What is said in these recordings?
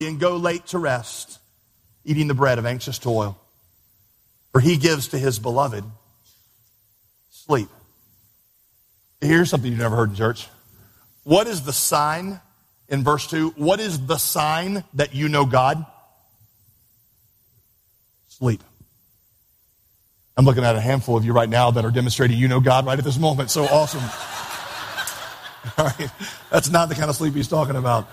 and go late to rest, eating the bread of anxious toil. For he gives to his beloved sleep. Here's something you've never heard in church. What is the sign in verse 2? What is the sign that you know God? Sleep. I'm looking at a handful of you right now that are demonstrating you know God right at this moment. So awesome. All right. That's not the kind of sleep he's talking about.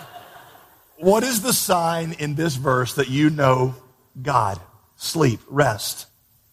What is the sign in this verse that you know God? Sleep, rest.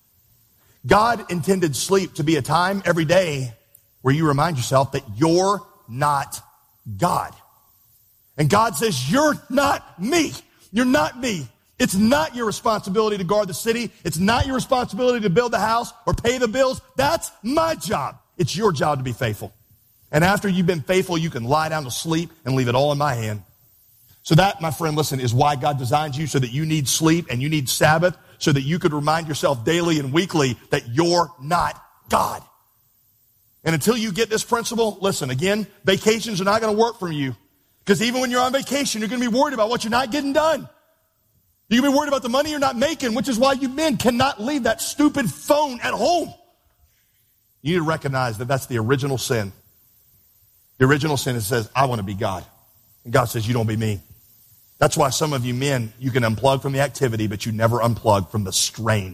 God intended sleep to be a time every day where you remind yourself that you're not God. And God says, you're not me. You're not me. It's not your responsibility to guard the city. It's not your responsibility to build the house or pay the bills. That's my job. It's your job to be faithful. And after you've been faithful, you can lie down to sleep and leave it all in my hand. So that, my friend, listen, is why God designed you, so that you need sleep and you need Sabbath, so that you could remind yourself daily and weekly that you're not God. And until you get this principle, listen, again, vacations are not going to work for you. Because even when you're on vacation, you're going to be worried about what you're not getting done. You're going to be worried about the money you're not making, which is why you men cannot leave that stupid phone at home. You need to recognize that that's the original sin. The original sin is says, I want to be God. And God says, you don't be me. That's why some of you men, you can unplug from the activity, but you never unplug from the strain.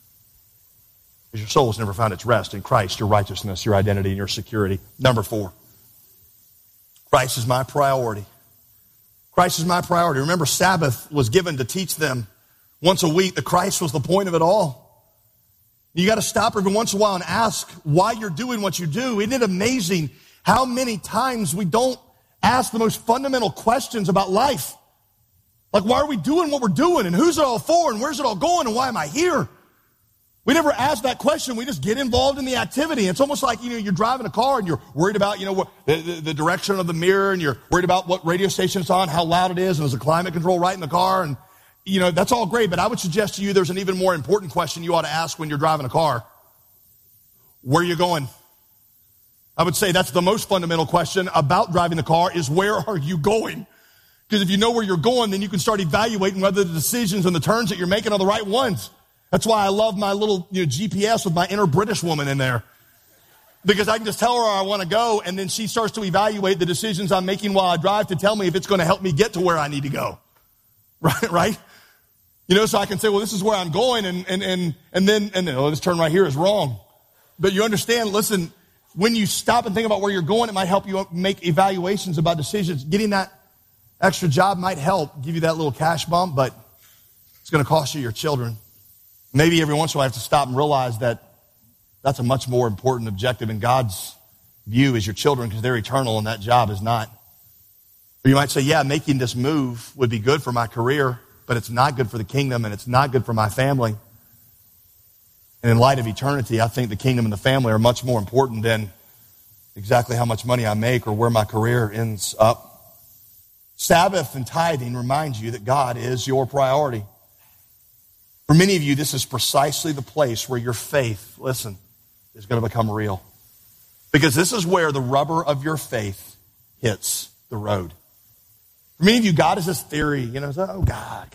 Because your soul has never found its rest in Christ, your righteousness, your identity, and your security. Number 4, Christ is my priority. Christ is my priority. Remember, Sabbath was given to teach them once a week that Christ was the point of it all. You got to stop every once in a while and ask why you're doing what you do. Isn't it amazing how many times we don't ask the most fundamental questions about life? Like, why are we doing what we're doing? And who's it all for? And where's it all going? And why am I here? We never ask that question. We just get involved in the activity. It's almost like, you're driving a car and you're worried about, the direction of the mirror, and you're worried about what radio station it's on, how loud it is, and is the climate control right in the car? And, that's all great. But I would suggest to you there's an even more important question you ought to ask when you're driving a car. Where are you going? I would say that's the most fundamental question about driving the car is, where are you going? Because if you know where you're going, then you can start evaluating whether the decisions and the turns that you're making are the right ones. That's why I love my little GPS with my inner British woman in there. Because I can just tell her where I want to go, and then she starts to evaluate the decisions I'm making while I drive to tell me if it's going to help me get to where I need to go. Right? So I can say, well, this is where I'm going, and then this turn right here is wrong. But you understand, listen, when you stop and think about where you're going, it might help you make evaluations about decisions. Getting that extra job might help give you that little cash bump, but it's going to cost you your children. Maybe every once in a while I have to stop and realize that that's a much more important objective in God's view is your children, because they're eternal and that job is not. Or you might say, yeah, making this move would be good for my career, but it's not good for the kingdom and it's not good for my family. And in light of eternity, I think the kingdom and the family are much more important than exactly how much money I make or where my career ends up. Sabbath and tithing reminds you that God is your priority. For many of you, this is precisely the place where your faith, listen, is going to become real. Because this is where the rubber of your faith hits the road. For many of you, God is this theory, oh, God.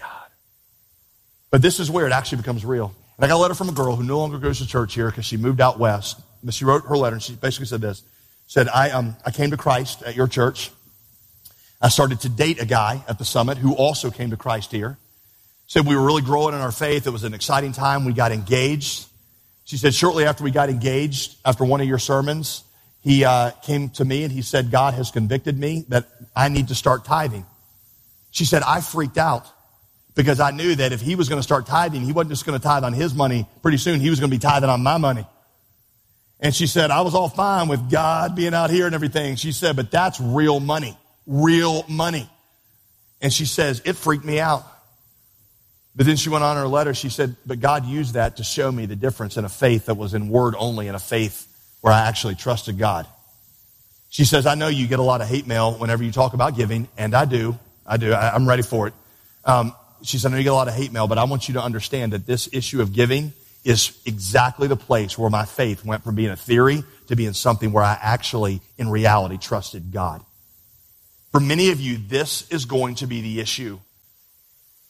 But this is where it actually becomes real. And I got a letter from a girl who no longer goes to church here because she moved out west. But she wrote her letter, and she basically said this. Said, I came to Christ at your church. I started to date a guy at the summit who also came to Christ here. Said we were really growing in our faith. It was an exciting time. We got engaged. She said shortly after we got engaged, after one of your sermons, he came to me and he said, God has convicted me that I need to start tithing. She said, I freaked out because I knew that if he was going to start tithing, he wasn't just going to tithe on his money. Pretty soon he was going to be tithing on my money. And she said, I was all fine with God being out here and everything. She said, but that's real money. Real money. And she says, it freaked me out. But then she went on in her letter, she said, but God used that to show me the difference in a faith that was in word only and a faith where I actually trusted God. She says, I know you get a lot of hate mail whenever you talk about giving, and I do. I'm ready for it. She said, I know you get a lot of hate mail, but I want you to understand that this issue of giving is exactly the place where my faith went from being a theory to being something where I actually, in reality, trusted God. For many of you, this is going to be the issue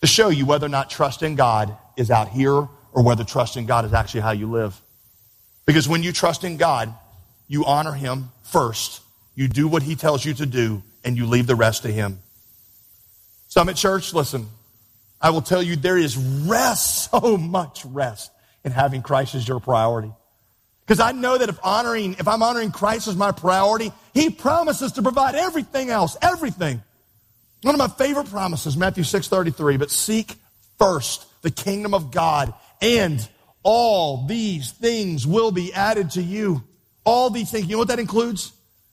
to show you whether or not trust in God is out here or whether trust in God is actually how you live. Because when you trust in God, you honor him first, you do what he tells you to do, and you leave the rest to him. Summit Church, listen, I will tell you there is rest, so much rest in having Christ as your priority. Because I know that if I'm honoring Christ as my priority, he promises to provide everything else, everything. One of my favorite promises, Matthew 6:33, but seek first the kingdom of God, and all these things will be added to you. All these things. You know what that includes?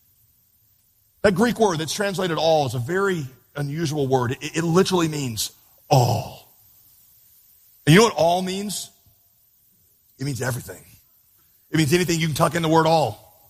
That Greek word that's translated all is a very unusual word. It literally means all. And you know what all means? It means everything. It means anything you can tuck in the word all.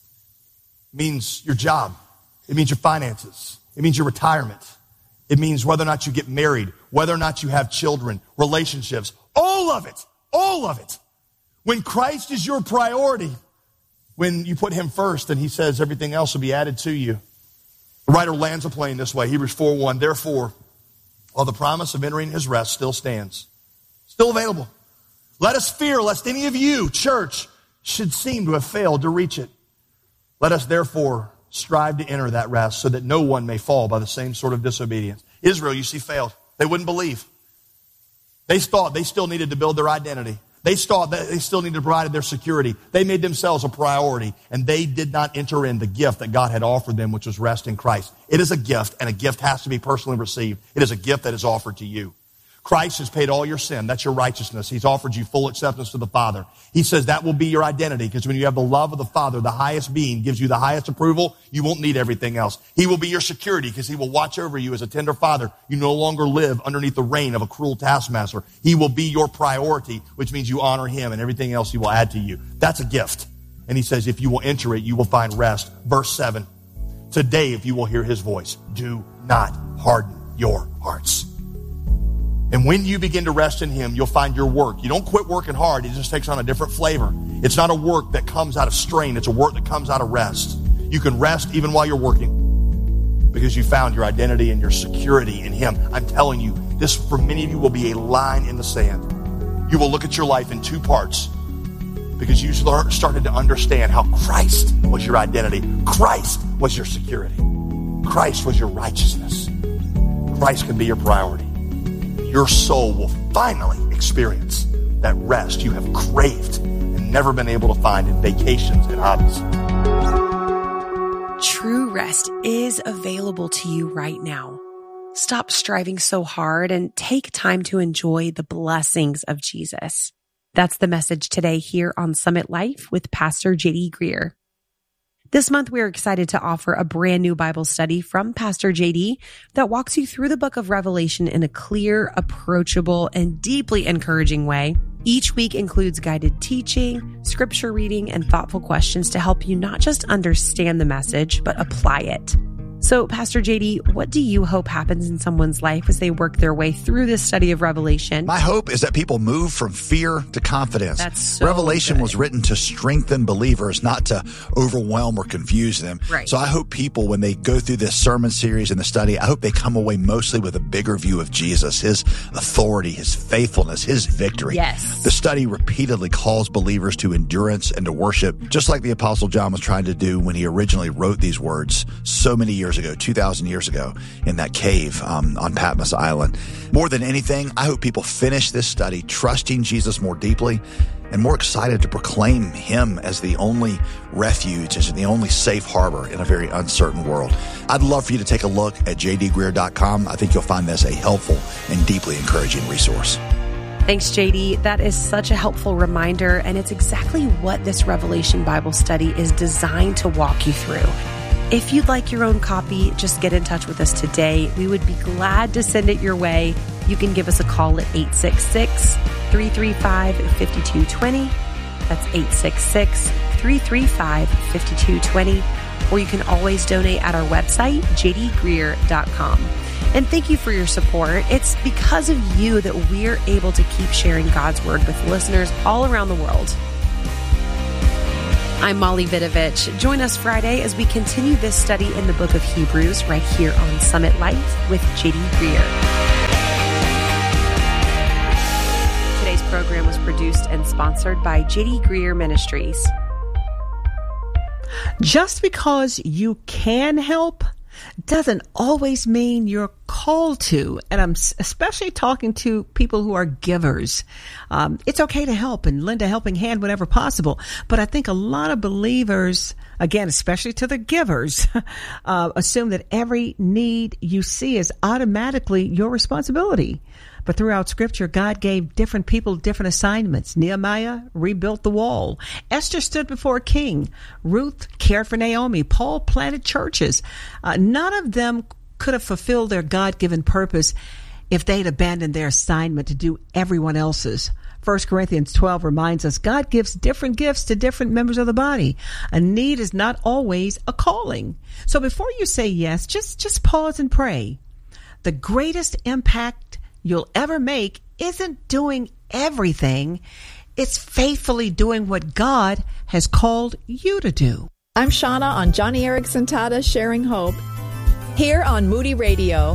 It means your job. It means your finances. It means your retirement. It means whether or not you get married, whether or not you have children, relationships, all of it, all of it. When Christ is your priority, when you put him first, then he says everything else will be added to you. The writer lands a plane this way, Hebrews 4:1, therefore, while the promise of entering his rest still stands, still available, let us fear lest any of you, church, should seem to have failed to reach it. Let us therefore strive to enter that rest so that no one may fall by the same sort of disobedience. Israel, you see, failed. They wouldn't believe. They thought they still needed to build their identity. They thought that they still needed to provide their security. They made themselves a priority, and they did not enter in the gift that God had offered them, which was rest in Christ. It is a gift, and a gift has to be personally received. It is a gift that is offered to you. Christ has paid all your sin. That's your righteousness. He's offered you full acceptance to the Father. He says that will be your identity, because when you have the love of the Father, the highest being gives you the highest approval, you won't need everything else. He will be your security, because he will watch over you as a tender father. You no longer live underneath the reign of a cruel taskmaster. He will be your priority, which means you honor him, and everything else he will add to you. That's a gift. And he says if you will enter it, you will find rest. Verse 7, today if you will hear his voice, do not harden your hearts. And when you begin to rest in him, you'll find your work. You don't quit working hard. It just takes on a different flavor. It's not a work that comes out of strain. It's a work that comes out of rest. You can rest even while you're working because you found your identity and your security in him. I'm telling you, this for many of you will be a line in the sand. You will look at your life in two parts because you started to understand how Christ was your identity. Christ was your security. Christ was your righteousness. Christ can be your priority. Your soul will finally experience that rest you have craved and never been able to find in vacations and hobbies. True rest is available to you right now. Stop striving so hard and take time to enjoy the blessings of Jesus. That's the message today here on Summit Life with Pastor JD Greear. This month, we're excited to offer a brand new Bible study from Pastor JD that walks you through the book of Revelation in a clear, approachable, and deeply encouraging way. Each week includes guided teaching, scripture reading, and thoughtful questions to help you not just understand the message, but apply it. So, Pastor JD, what do you hope happens in someone's life as they work their way through this study of Revelation? My hope is that people move from fear to confidence. That's so Revelation good. was written to strengthen believers, not to overwhelm or confuse them. Right. So I hope people, when they go through this sermon series and the study, I hope they come away mostly with a bigger view of Jesus, his authority, his faithfulness, his victory. Yes. The study repeatedly calls believers to endurance and to worship, just like the Apostle John was trying to do when he originally wrote these words so many years ago, 2,000 years ago, in that cave on Patmos Island. More than anything, I hope people finish this study trusting Jesus more deeply and more excited to proclaim him as the only refuge, as the only safe harbor in a very uncertain world. I'd love for you to take a look at jdgreear.com. I think you'll find this a helpful and deeply encouraging resource. Thanks, JD. That is such a helpful reminder, and it's exactly what this Revelation Bible study is designed to walk you through. If you'd like your own copy, just get in touch with us today. We would be glad to send it your way. You can give us a call at 866-335-5220. That's 866-335-5220. Or you can always donate at our website, jdgreear.com. And thank you for your support. It's because of you that we're able to keep sharing God's word with listeners all around the world. I'm Molly Vidovich. Join us Friday as we continue this study in the book of Hebrews right here on Summit Life with JD Greear. was produced and sponsored by J.D. Greer Ministries. Just because you can help doesn't always mean you're called to. And I'm especially talking to people who are givers. It's okay to help and lend a helping hand whenever possible. But I think a lot of believers, again, especially to the givers, assume that every need you see is automatically your responsibility. But throughout Scripture, God gave different people different assignments. Nehemiah rebuilt the wall. Esther stood before a king. Ruth cared for Naomi. Paul planted churches. None of them could have fulfilled their God-given purpose if they'd abandoned their assignment to do everyone else's. 1 Corinthians 12 reminds us God gives different gifts to different members of the body. A need is not always a calling. So before you say yes, just pause and pray. The greatest impact you'll ever make isn't doing everything. It's faithfully doing what God has called you to do. I'm Shauna on Johnny Erickson Tata Sharing Hope here on Moody Radio.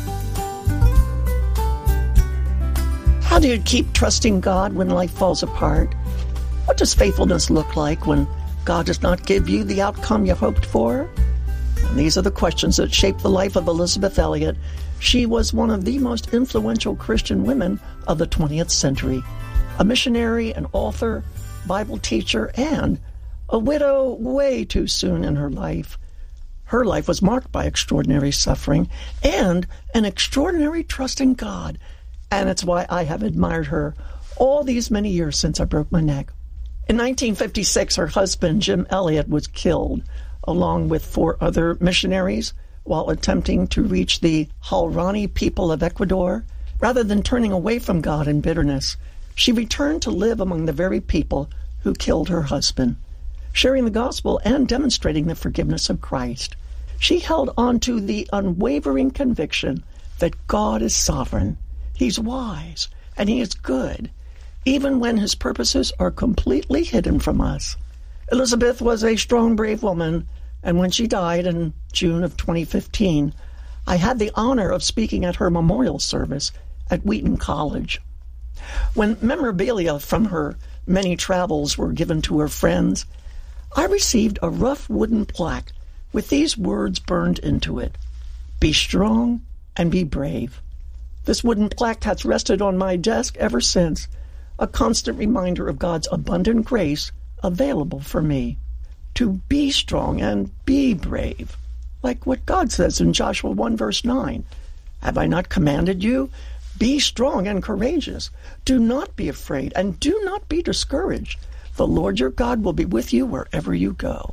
How do you keep trusting God when life falls apart? What does faithfulness look like when God does not give you the outcome you hoped for? And these are the questions that shaped the life of Elisabeth Elliot. She was one of the most influential Christian women of the 20th century, a missionary, an author, Bible teacher, and a widow way too soon in her life. Her life was marked by extraordinary suffering and an extraordinary trust in God, and it's why I have admired her all these many years since I broke my neck. In 1956, her husband, Jim Elliot, was killed, along with 4 other missionaries, while attempting to reach the Huaorani people of Ecuador. Rather than turning away from God in bitterness, she returned to live among the very people who killed her husband, sharing the gospel and demonstrating the forgiveness of Christ. She held on to the unwavering conviction that God is sovereign, He's wise, and He is good, even when His purposes are completely hidden from us. Elisabeth was a strong, brave woman, and when she died in June of 2015, I had the honor of speaking at her memorial service at Wheaton College. When memorabilia from her many travels were given to her friends, I received a rough wooden plaque with these words burned into it: "Be strong and be brave." This wooden plaque has rested on my desk ever since, a constant reminder of God's abundant grace available for me. To be strong and be brave, like what God says in Joshua 1 verse 9. Have I not commanded you? Be strong and courageous. Do not be afraid and do not be discouraged. The Lord your God will be with you wherever you go.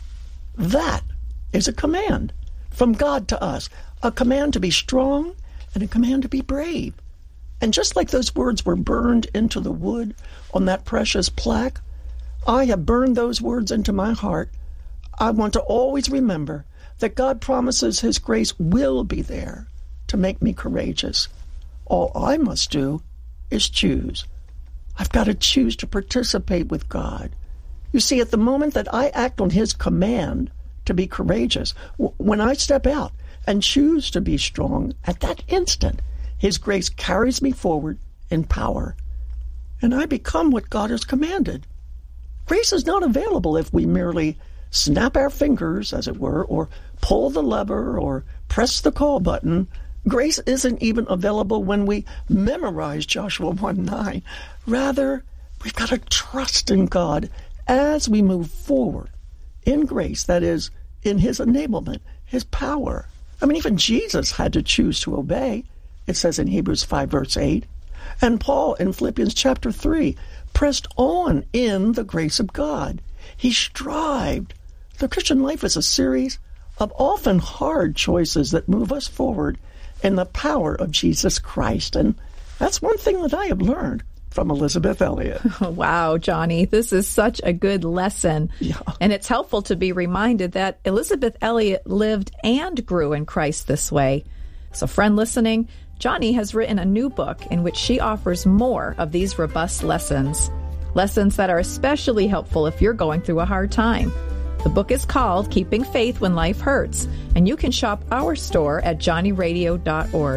That is a command from God to us, a command to be strong and a command to be brave. And just like those words were burned into the wood on that precious plaque, I have burned those words into my heart. I want to always remember that God promises His grace will be there to make me courageous. All I must do is choose. I've got to choose to participate with God. You see, at the moment that I act on His command to be courageous, when I step out and choose to be strong, at that instant, His grace carries me forward in power, and I become what God has commanded. Grace is not available if we merely snap our fingers, as it were, or pull the lever or press the call button. Grace isn't even available when we memorize Joshua 1:9. Rather, we've got to trust in God as we move forward in grace, that is, in His enablement, His power. I mean, even Jesus had to choose to obey. It says in Hebrews 5 verse 8. And Paul in Philippians chapter 3 pressed on in the grace of God. He strived. The Christian life is a series of often hard choices that move us forward in the power of Jesus Christ. And that's one thing that I have learned from Elisabeth Elliot. Wow, Johnny, this is such a good lesson. Yeah. And it's helpful to be reminded that Elisabeth Elliot lived and grew in Christ this way. So, friend listening, Johnny has written a new book in which she offers more of these robust lessons. Lessons that are especially helpful if you're going through a hard time. The book is called Keeping Faith When Life Hurts, and you can shop our store at johnnyradio.org.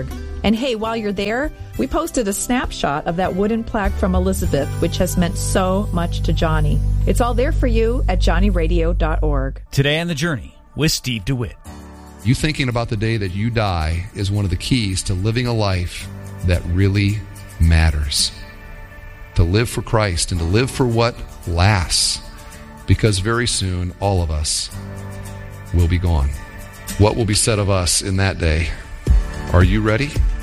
And hey, while you're there, we posted a snapshot of that wooden plaque from Elizabeth, which has meant so much to Johnny. It's all there for you at johnnyradio.org. Today on The Journey with Steve DeWitt. You thinking about the day that you die is one of the keys to living a life that really matters. To live for Christ and to live for what lasts. Because very soon, all of us will be gone. What will be said of us in that day? Are you ready?